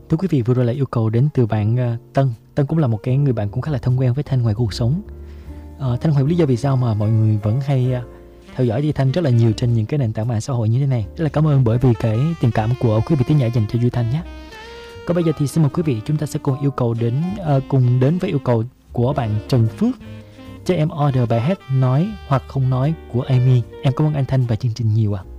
Thưa quý vị, vừa rồi là yêu cầu đến từ bạn Tân. Tân cũng là một cái người bạn cũng khá là thân quen với Thanh ngoài cuộc sống. Thanh không hiểu lý do vì sao mà mọi người vẫn hay theo dõi Duy Thanh rất là nhiều trên những cái nền tảng mạng xã hội như thế này. Rất là cảm ơn bởi vì cái tình cảm của quý vị thính giả dành cho Duy Thanh nhé. Còn bây giờ thì xin mời quý vị, chúng ta sẽ cùng đến với yêu cầu của bạn Trần Phước. Cho em order bài hát Nói hoặc Không Nói của Amy. Em cảm ơn anh Thanh và chương trình nhiều ạ.